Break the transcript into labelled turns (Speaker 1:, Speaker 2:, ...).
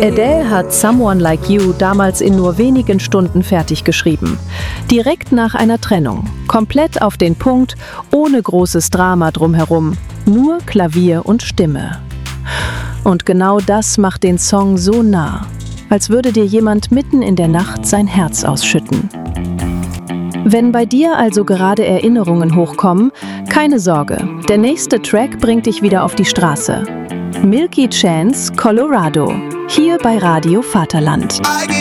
Speaker 1: Adele hat Someone Like You damals in nur wenigen Stunden fertig geschrieben. Direkt nach einer Trennung. Komplett auf den Punkt, ohne großes Drama drumherum. Nur Klavier und Stimme. Und genau das macht den Song so nah. Als würde dir jemand mitten in der Nacht sein Herz ausschütten. Wenn bei dir also gerade Erinnerungen hochkommen, keine Sorge, der nächste Track bringt dich wieder auf die Straße. Milky Chance, Colorado, hier bei Radio Vaterland.